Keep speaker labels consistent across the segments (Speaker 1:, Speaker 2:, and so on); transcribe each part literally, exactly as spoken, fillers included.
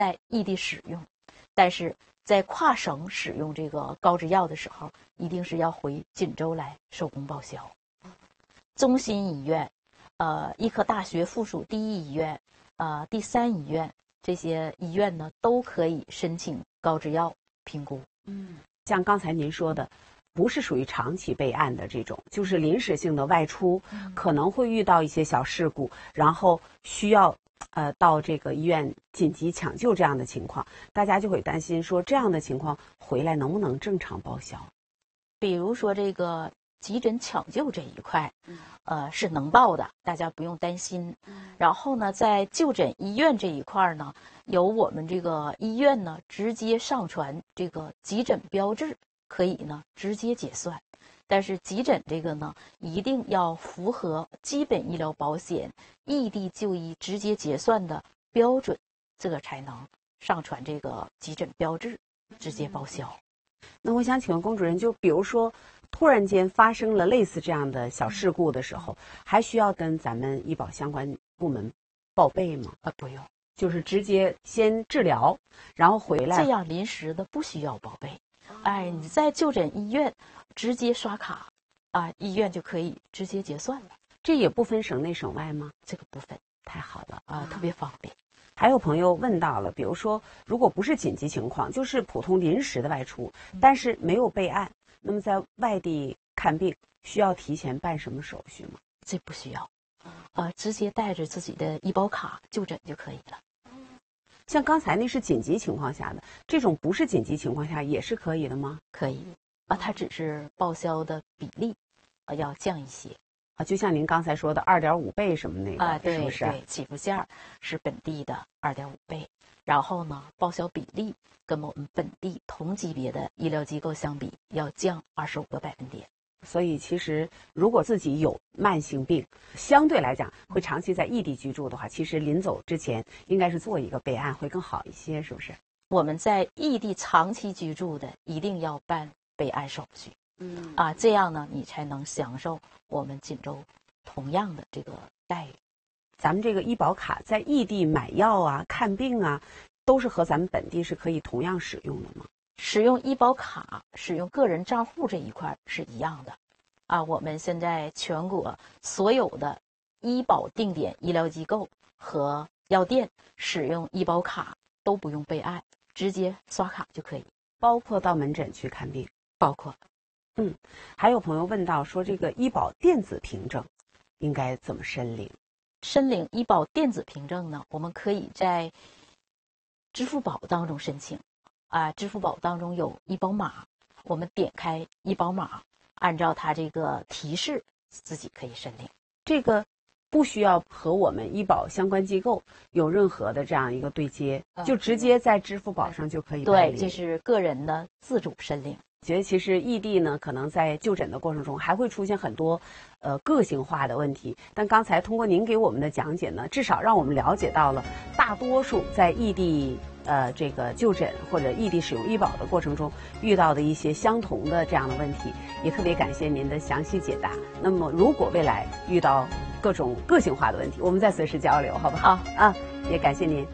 Speaker 1: 在异地使用，但是在跨省使用这个高制药的时候，一定是要回锦州来手工报销。中心医院、呃医科大学附属第一医院、呃第三医院这些医院呢，都可以申请高制药评估。
Speaker 2: 嗯，像刚才您说的，不是属于长期备案的这种，就是临时性的外出，嗯、可能会遇到一些小事故，然后需要呃到这个医院紧急抢救这样的情况，大家就会担心说这样的情况回来能不能正常报销？
Speaker 1: 比如说这个急诊抢救这一块，呃是能报的，大家不用担心。然后呢，在就诊医院这一块呢，由我们这个医院呢直接上传这个急诊标志，可以呢直接结算。但是急诊这个呢，一定要符合基本医疗保险异地就医直接结算的标准，这个才能上传这个急诊标志，直接报销。
Speaker 2: 那我想请问龚主任，就比如说突然间发生了类似这样的小事故的时候，还需要跟咱们医保相关部门报备吗？
Speaker 1: 啊，不用，
Speaker 2: 就是直接先治疗，然后回来。
Speaker 1: 这样临时的不需要报备。哎，你在就诊医院直接刷卡，啊，医院就可以直接结算了。
Speaker 2: 这也不分省内省外吗？
Speaker 1: 这个不分，
Speaker 2: 太好了
Speaker 1: 啊，特别方便。
Speaker 2: 还有朋友问到了，比如说，如果不是紧急情况，就是普通临时的外出，但是没有备案，那么在外地看病需要提前办什么手续吗？
Speaker 1: 这不需要，呃，直接带着自己的医保卡就诊就可以了。
Speaker 2: 像刚才那是紧急情况下的，这种不是紧急情况下也是可以的吗？
Speaker 1: 可以，啊，它只是报销的比例，啊，要降一些。
Speaker 2: 啊，就像您刚才说的二点五倍什么那个，
Speaker 1: 啊，对，
Speaker 2: 是不是？
Speaker 1: 对，起步线是本地的二点五倍，然后呢，报销比例跟我们本地同级别的医疗机构相比，要降二十五个百分点。
Speaker 2: 所以其实如果自己有慢性病，相对来讲会长期在异地居住的话，其实临走之前应该是做一个备案会更好一些，是不是？
Speaker 1: 我们在异地长期居住的，一定要办备案手续。嗯啊，这样呢，你才能享受我们锦州同样的这个待遇。
Speaker 2: 咱们这个医保卡在异地买药啊、看病啊，都是和咱们本地是可以同样使用的吗？
Speaker 1: 使用医保卡、使用个人账户这一块是一样的。啊，我们现在全国所有的医保定点医疗机构和药店使用医保卡都不用备案，直接刷卡就可以。
Speaker 2: 包括到门诊去看病，
Speaker 1: 包括。
Speaker 2: 嗯，还有朋友问到说，这个医保电子凭证应该怎么申领？
Speaker 1: 申领医保电子凭证呢，我们可以在支付宝当中申请。啊，支付宝当中有医保码，我们点开医保码，按照它这个提示，自己可以申领。
Speaker 2: 这个不需要和我们医保相关机构有任何的这样一个对接，嗯、就直接在支付宝上就可以办理。
Speaker 1: 对，这是个人的自主申领。
Speaker 2: 觉得其实异地呢，可能在就诊的过程中还会出现很多，呃，个性化的问题。但刚才通过您给我们的讲解呢，至少让我们了解到了大多数在异地呃这个就诊或者异地使用医保的过程中遇到的一些相同的这样的问题，也特别感谢您的详细解答。那么如果未来遇到各种个性化的问题，我们再随时交流，好不好？啊，也感谢您。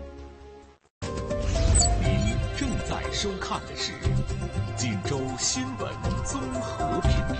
Speaker 3: 您正在收看的是锦州新闻综合频道。